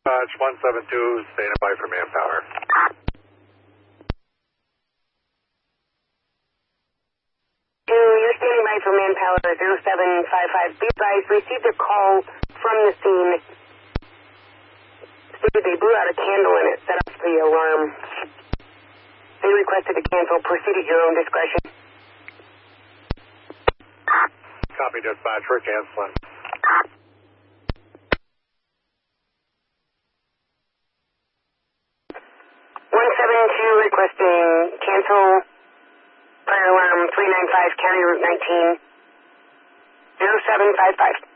Dispatch 172, standing by for manpower. You're standing by for manpower 0755. Be advised, received a call from the scene. Stated they blew out a candle and it set off the alarm. They requested to cancel. Proceed at your own discretion. Copy, dispatch. We're canceling. 172 requesting cancel fire alarm 395 County Route 19 0755.